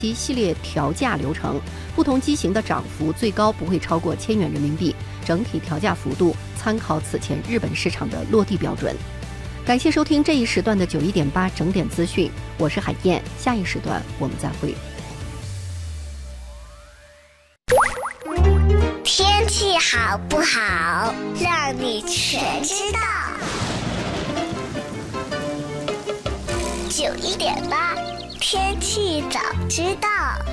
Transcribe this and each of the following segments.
及系列调价流程，不同机型的涨幅最高不会超过1000元人民币，整体调价幅度参考此前日本市场的落地标准。感谢收听这一时段的91.8整点资讯，我是海燕，下一时段我们再会。 天气好不好，让你全知道。91.8天气早知道。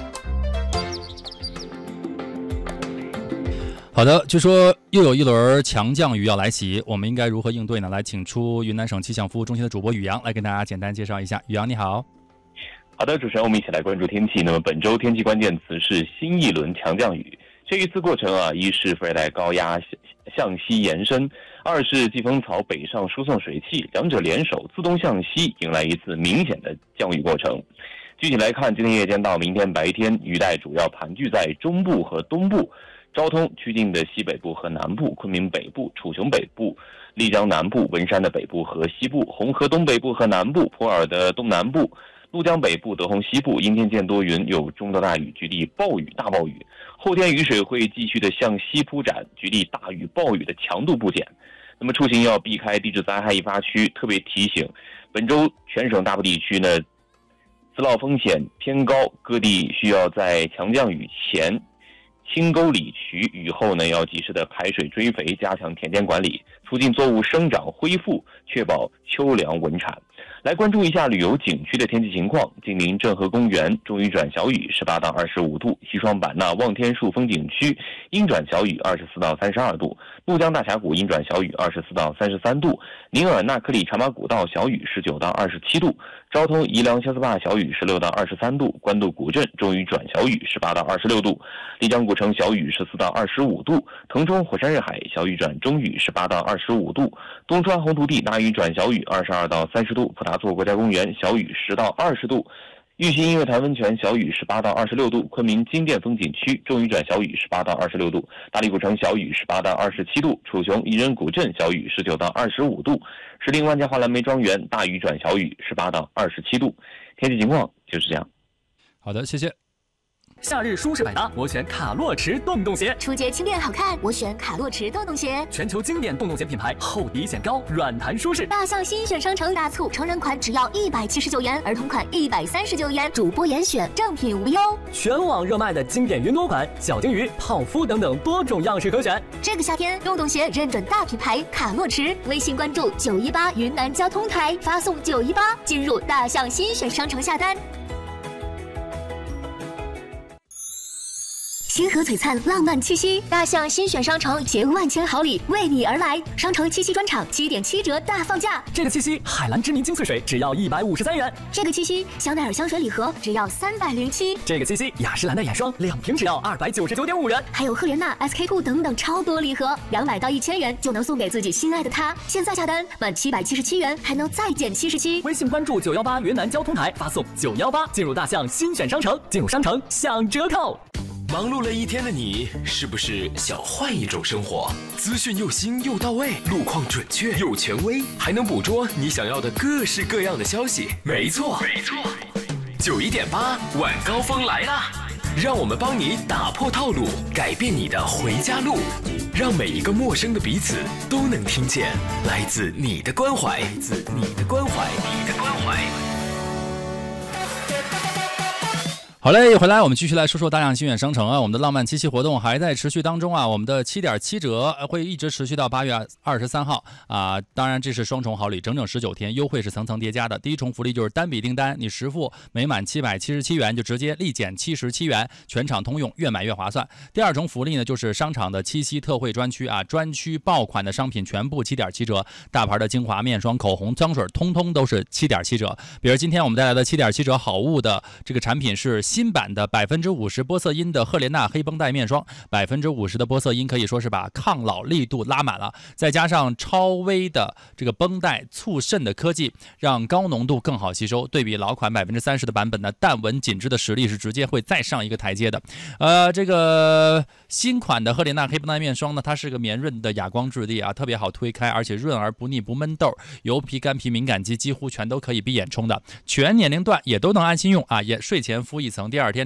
好的，据说又有一轮强降雨要来袭，我们应该如何应对呢？来请出云南省气象服务中心的主播宇阳来跟大家简单介绍一下。宇阳你好。 好的，主持人，我们一起来关注天气。那么本周天气关键词是新一轮强降雨。这一次过程一是副热带高压向西延伸，二是季风槽北上输送水汽，两者联手自动向西，迎来一次明显的降雨过程。具体来看，今天夜间到明天白天，雨带主要盘踞在中部和东部，昭通趋近的西北部和南部，昆明北部、楚雄北部、丽江南部、文山的北部和西部，红河东北部和南部，普洱的东南部，怒江北部、德宏西部，阴天见多云，有中到大雨，局地暴雨、大暴雨。后天雨水会继续的向西铺展，局地大雨、暴雨的强度不减。那么出行要避开地质灾害易发区，特别提醒，本周全省大部地区呢，自涝风险偏高，各地需要在强降雨前清沟理渠，雨后呢要及时的排水追肥，加强田间管理，促进作物生长恢复，确保秋粮稳产。来关注一下旅游景区的天气情况。晋宁镇河公园中雨转小雨18到25度，西双版纳望天树风景区阴转小雨24到32度，怒江大峡谷阴转小雨24到33度，宁尔纳克里茶马古道小雨19到27度，昭通宜良萧司坝小雨16到23度，官渡古镇中雨转小雨18到26度，丽江古城小雨14到25度，腾冲火山日海小雨转中雨18到25度，东川红土地大雨转小雨22到30度，普达措国家公园小雨10到20度，玉溪音乐潭温泉小雨18到26度，昆明金殿风景区中雨转小雨18到26度，大理古城小雨18到27度，楚雄宜人古镇小雨19到25度，石林万家华蓝莓庄园大雨转小雨18到27度。天气情况就是这样。 好的，谢谢。 夏日舒适百搭，我选卡洛驰洞洞鞋； 初阶轻便好看，我选卡洛驰洞洞鞋。 全球经典洞洞鞋品牌，厚底显高，软弹舒适。 大象新选商城大促，成人款只要179元，儿童款139元，主播严选，正品无忧。 全网热卖的经典云朵款、小金鱼、泡芙等等多种样式可选。 这个夏天，洞洞鞋认准大品牌卡洛驰，微信关注918云南交通台，发送918进入大象新选商城下单。星河璀璨，浪漫气息，大象新选商城携万千好礼为你而来。商城七夕专场7.7折大放价。 这个七夕，海蓝之谜精粹水只要153元。 这个七夕，香奈儿香水礼盒只要307。 这个七夕，雅诗兰黛眼霜2瓶只要299.5元。 还有赫莲娜、SK-2等等超多礼盒，200到1000元就能送给自己心爱的他。现在下单满777元还能再减77。 微信关注918云南交通台，发送918进入大象新选商城，进入商城享折扣。 忙碌了一天的你，是不是想换一种生活？资讯又新又到位，路况准确又权威，还能捕捉你想要的各式各样的消息。没错，91.8晚高峰来啦！让我们帮你打破套路，改变你的回家路，让每一个陌生的彼此都能听见来自你的关怀，来自你的关怀，你的关怀。 好嘞，回来我们继续来说说大象新选商城啊，我们的浪漫七夕活动还在持续当中啊，我们的7.7折会一直持续到8月23号啊，当然这是双重好礼，整整19天，优惠是层层叠加的。第一重福利就是单笔订单，你实付每满777元就直接立减77元，全场通用，越买越划算。第二重福利呢，就是商场的七夕特惠专区啊，专区爆款的商品全部7.7折，大牌的精华、面霜、口红、香水通通都是7.7折。比如今天我们带来的7.7折好物的这个产品是新版的50%玻色因的赫莲娜黑绷带面霜，50%的玻色因可以说是把抗老力度拉满了，再加上超微的这个绷带促渗的科技，让高浓度更好吸收。对比老款30%的版本呢，淡纹紧致的实力是直接会再上一个台阶的。这个新款的赫莲娜黑绷带面霜呢，它是个绵润的哑光质地啊，特别好推开，而且润而不腻不闷痘，油皮、干皮、敏感肌几乎全都可以闭眼冲的，全年龄段也都能安心用啊，也睡前敷一层，第二天